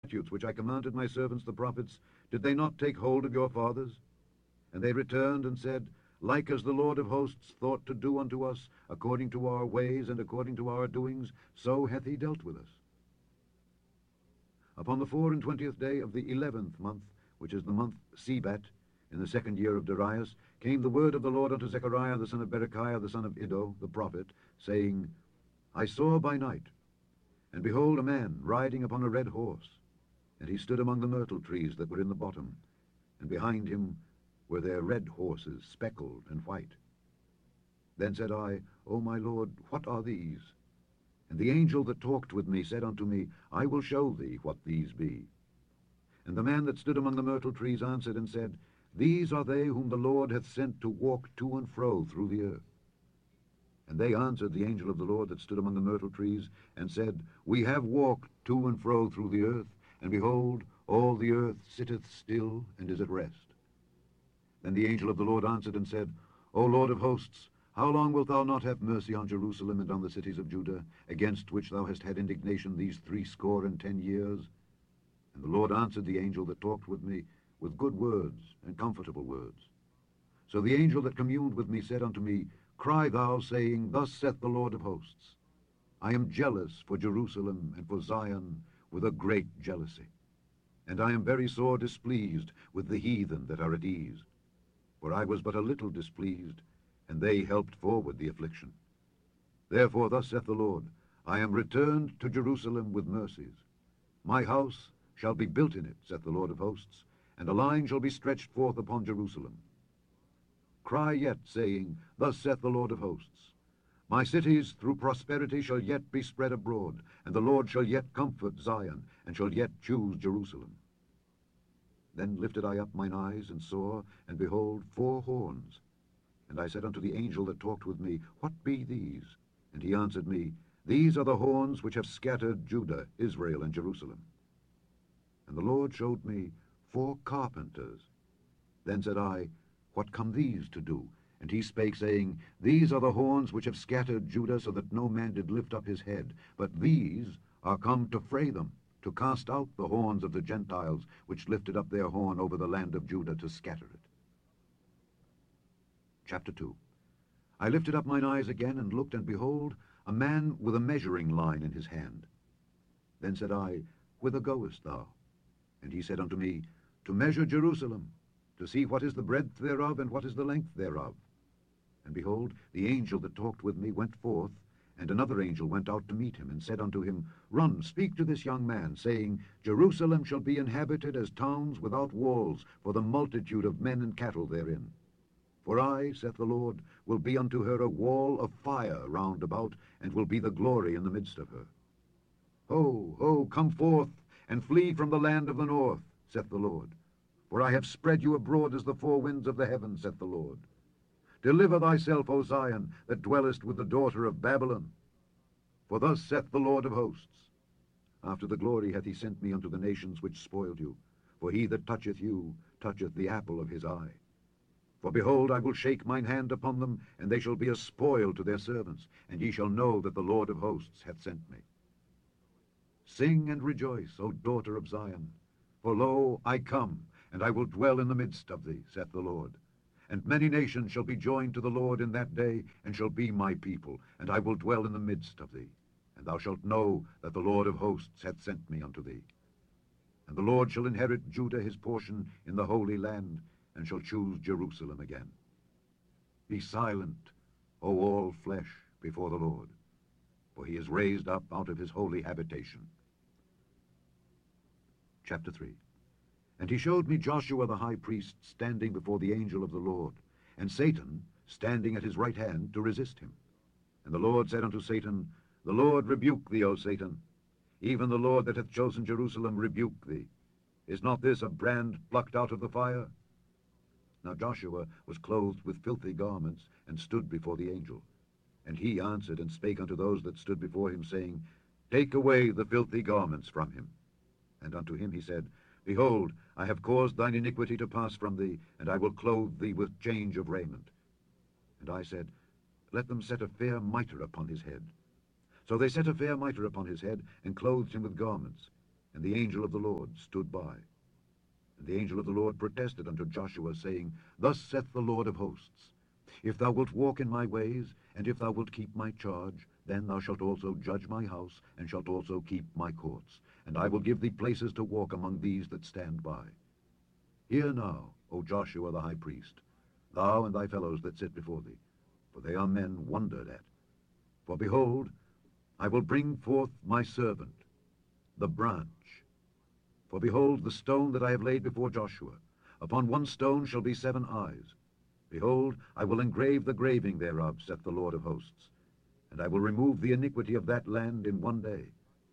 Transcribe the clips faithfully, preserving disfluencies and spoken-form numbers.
statutes which I commanded my servants the prophets, did they not take hold of your fathers? And they returned and said, Like as the Lord of hosts thought to do unto us, according to our ways and according to our doings, so hath he dealt with us. Upon the four and twentieth day of the eleventh month, which is the month Sebat, in the second year of Darius, came the word of the Lord unto Zechariah the son of Berechiah the son of Iddo the prophet, saying, I saw by night, and behold a man riding upon a red horse, and he stood among the myrtle trees that were in the bottom, and behind him were their red horses, speckled and white. Then said I, O my Lord, what are these? And the angel that talked with me said unto me, I will show thee what these be. And the man that stood among the myrtle trees answered and said, These are they whom the Lord hath sent to walk to and fro through the earth. And they answered the angel of the Lord that stood among the myrtle trees, and said, We have walked to and fro through the earth, and behold, all the earth sitteth still and is at rest. Then the angel of the Lord answered and said, O Lord of hosts, how long wilt thou not have mercy on Jerusalem and on the cities of Judah, against which thou hast had indignation these threescore and ten years? And the Lord answered the angel that talked with me with good words and comfortable words. So the angel that communed with me said unto me, Cry thou, saying, Thus saith the Lord of hosts, I am jealous for Jerusalem and for Zion with a great jealousy, and I am very sore displeased with the heathen that are at ease. For I was but a little displeased, and they helped forward the affliction. Therefore thus saith the Lord, I am returned to Jerusalem with mercies. My house shall be built in it, saith the Lord of hosts, and a line shall be stretched forth upon Jerusalem. Cry yet, saying, Thus saith the Lord of hosts, My cities through prosperity shall yet be spread abroad, and the Lord shall yet comfort Zion, and shall yet choose Jerusalem. Then lifted I up mine eyes, and saw, and behold, four horns. And I said unto the angel that talked with me, What be these? And he answered me, These are the horns which have scattered Judah, Israel, and Jerusalem. And the Lord showed me four carpenters. Then said I, What come these to do? And he spake, saying, These are the horns which have scattered Judah, so that no man did lift up his head. But these are come to fray them, to cast out the horns of the Gentiles, which lifted up their horn over the land of Judah to scatter it. Chapter two. I lifted up mine eyes again, and looked, and behold, a man with a measuring line in his hand. Then said I, Whither goest thou? And he said unto me, To measure Jerusalem, to see what is the breadth thereof, and what is the length thereof. And behold, the angel that talked with me went forth, and another angel went out to meet him, and said unto him, Run, speak to this young man, saying, Jerusalem shall be inhabited as towns without walls, for the multitude of men and cattle therein. For I, saith the Lord, will be unto her a wall of fire round about, and will be the glory in the midst of her. Ho, ho, come forth, and flee from the land of the north, saith the Lord. For I have spread you abroad as the four winds of the heaven, saith the Lord. Deliver thyself, O Zion, that dwellest with the daughter of Babylon. For thus saith the Lord of hosts, After the glory hath he sent me unto the nations which spoiled you. For he that toucheth you toucheth the apple of his eye. For behold, I will shake mine hand upon them, and they shall be a spoil to their servants, and ye shall know that the Lord of hosts hath sent me. Sing and rejoice, O daughter of Zion, for lo, I come, and I will dwell in the midst of thee, saith the Lord. And many nations shall be joined to the Lord in that day, and shall be my people, and I will dwell in the midst of thee. And thou shalt know that the Lord of hosts hath sent me unto thee. And the Lord shall inherit Judah his portion in the holy land, and shall choose Jerusalem again. Be silent, O all flesh, before the Lord, for he is raised up out of his holy habitation. Chapter three. And he showed me Joshua the high priest standing before the angel of the Lord, and Satan standing at his right hand to resist him. And the Lord said unto Satan, The Lord rebuke thee, O Satan. Even the Lord that hath chosen Jerusalem rebuke thee. Is not this a brand plucked out of the fire? Now Joshua was clothed with filthy garments, and stood before the angel. And he answered and spake unto those that stood before him, saying, Take away the filthy garments from him. And unto him he said, Behold, I have caused thine iniquity to pass from thee, and I will clothe thee with change of raiment. And I said, Let them set a fair mitre upon his head. So they set a fair mitre upon his head, and clothed him with garments. And the angel of the Lord stood by. And the angel of the Lord protested unto Joshua, saying, Thus saith the Lord of hosts, If thou wilt walk in my ways, and if thou wilt keep my charge, then thou shalt also judge my house, and shalt also keep my courts. And I will give thee places to walk among these that stand by. Hear now, O Joshua the high priest, thou and thy fellows that sit before thee, for they are men wondered at. For behold, I will bring forth my servant, the branch. For behold, the stone that I have laid before Joshua, upon one stone shall be seven eyes. Behold, I will engrave the graving thereof, saith the Lord of hosts, and I will remove the iniquity of that land in one day.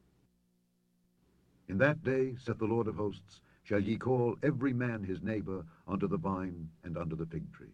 In that day, saith the Lord of hosts, shall ye call every man his neighbor unto the vine and unto the fig tree.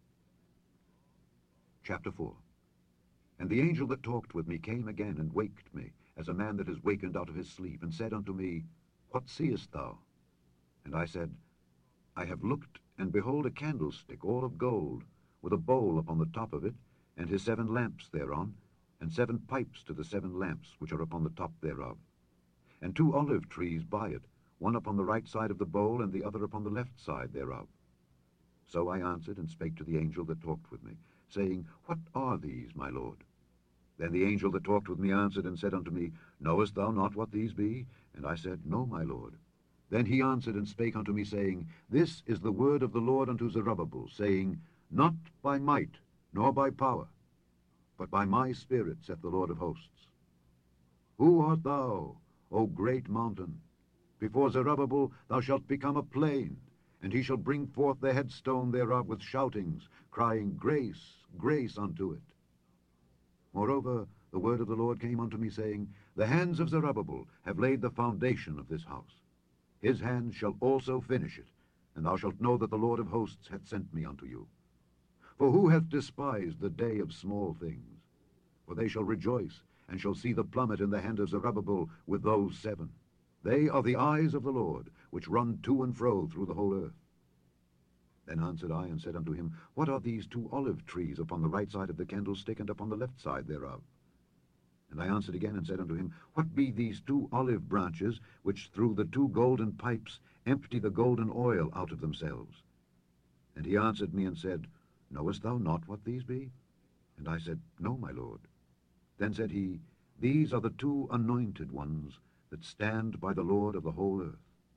Chapter four. And the angel that talked with me came again and waked me, as a man that is wakened out of his sleep, and said unto me, What seest thou? And I said, I have looked, and behold a candlestick all of gold, with a bowl upon the top of it, and his seven lamps thereon, and seven pipes to the seven lamps which are upon the top thereof, and two olive trees by it, one upon the right side of the bowl, and the other upon the left side thereof. So I answered and spake to the angel that talked with me, saying, What are these, my lord? Then the angel that talked with me answered and said unto me, Knowest thou not what these be? And I said, No, my lord. Then he answered and spake unto me, saying, This is the word of the Lord unto Zerubbabel, saying, Not by might, nor by power, but by my spirit, saith the Lord of hosts. Who art thou, O great mountain? Before Zerubbabel thou shalt become a plain, and he shall bring forth the headstone thereof with shoutings, crying, Grace, grace unto it. Moreover, the word of the Lord came unto me, saying, The hands of Zerubbabel have laid the foundation of this house. His hands shall also finish it, and thou shalt know that the Lord of hosts hath sent me unto you. For who hath despised the day of small things? For they shall rejoice, and shall see the plummet in the hand of Zerubbabel with those seven. They are the eyes of the Lord, which run to and fro through the whole earth. Then answered I and said unto him, What are these two olive trees upon the right side of the candlestick, and upon the left side thereof? And I answered again and said unto him, What be these two olive branches, which through the two golden pipes empty the golden oil out of themselves? And he answered me and said, Knowest thou not what these be? And I said, No, my lord. Then said he, These are the two anointed ones that stand by the Lord of the whole earth.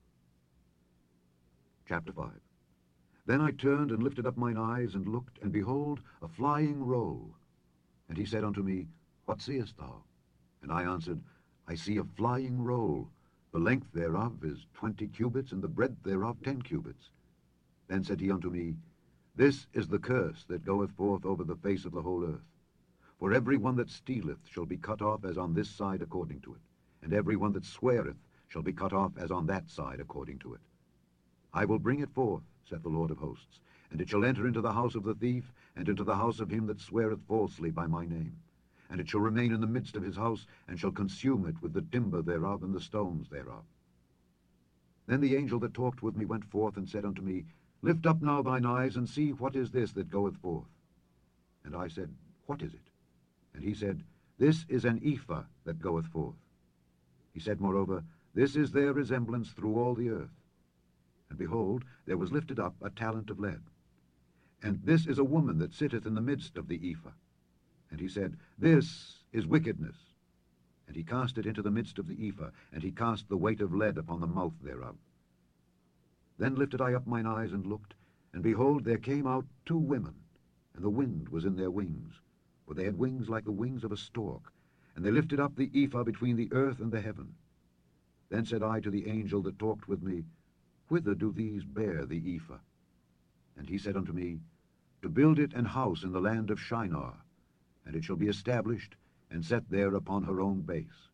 Chapter five. Then I turned and lifted up mine eyes and looked, and behold, a flying roll. And he said unto me, What seest thou? And I answered, I see a flying roll. The length thereof is twenty cubits, and the breadth thereof ten cubits. Then said he unto me, This is the curse that goeth forth over the face of the whole earth. For every one that stealeth shall be cut off as on this side according to it, and every one that sweareth shall be cut off as on that side according to it. I will bring it forth, saith the Lord of hosts, and it shall enter into the house of the thief, and into the house of him that sweareth falsely by my name. And it shall remain in the midst of his house, and shall consume it with the timber thereof and the stones thereof. Then the angel that talked with me went forth and said unto me, Lift up now thine eyes, and see what is this that goeth forth. And I said, What is it? And he said, This is an ephah that goeth forth. He said moreover, This is their resemblance through all the earth. And behold, there was lifted up a talent of lead. And this is a woman that sitteth in the midst of the ephah. And he said, This is wickedness. And he cast it into the midst of the ephah, and he cast the weight of lead upon the mouth thereof. Then lifted I up mine eyes and looked, and behold, there came out two women, and the wind was in their wings, for they had wings like the wings of a stork, and they lifted up the ephah between the earth and the heaven. Then said I to the angel that talked with me, Whither do these bear the ephah? And he said unto me, To build it an house in the land of Shinar, and it shall be established and set there upon her own base.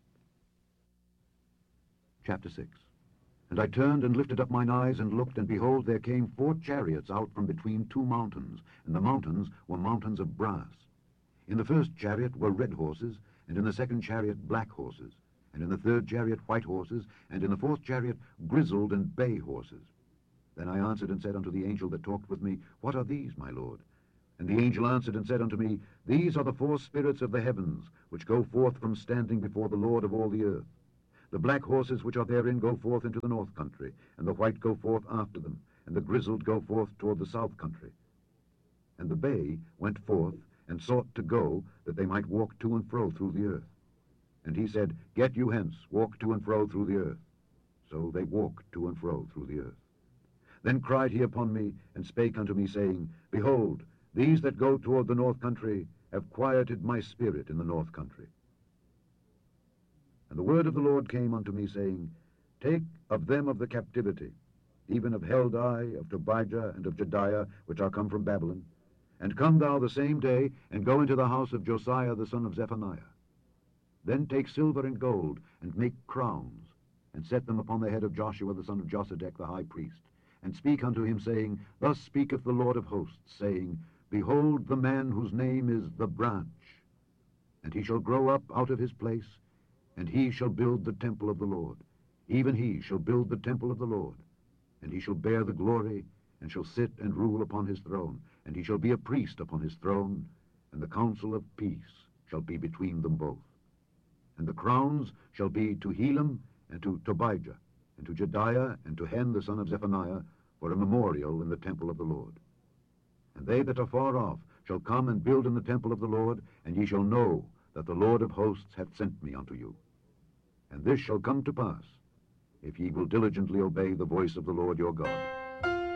Chapter six. And I turned and lifted up mine eyes and looked, and behold, there came four chariots out from between two mountains, and the mountains were mountains of brass. In the first chariot were red horses, and in the second chariot black horses, and in the third chariot white horses, and in the fourth chariot grizzled and bay horses. Then I answered and said unto the angel that talked with me, What are these, my lord? And the angel answered and said unto me, These are the four spirits of the heavens, which go forth from standing before the Lord of all the earth. The black horses which are therein go forth into the north country, and the white go forth after them, and the grizzled go forth toward the south country. And the bay went forth, and sought to go, that they might walk to and fro through the earth. And he said, Get you hence, walk to and fro through the earth. So they walked to and fro through the earth. Then cried he upon me, and spake unto me, saying, Behold, these that go toward the north country have quieted my spirit in the north country. And the word of the Lord came unto me, saying, Take of them of the captivity, even of Heldai, of Tobijah, and of Jediah, which are come from Babylon, and come thou the same day, and go into the house of Josiah the son of Zephaniah. Then take silver and gold, and make crowns, and set them upon the head of Joshua the son of Josedech the high priest, and speak unto him, saying, Thus speaketh the Lord of hosts, saying, Behold the man whose name is the branch, and he shall grow up out of his place, and he shall build the temple of the Lord. Even he shall build the temple of the Lord, and he shall bear the glory, and shall sit and rule upon his throne, and he shall be a priest upon his throne, and the counsel of peace shall be between them both. And the crowns shall be to Helam, and to Tobijah, and to Jediah, and to Hen the son of Zephaniah, for a memorial in the temple of the Lord. And they that are far off shall come and build in the temple of the Lord, and ye shall know that the Lord of hosts hath sent me unto you. And this shall come to pass, if ye will diligently obey the voice of the Lord your God.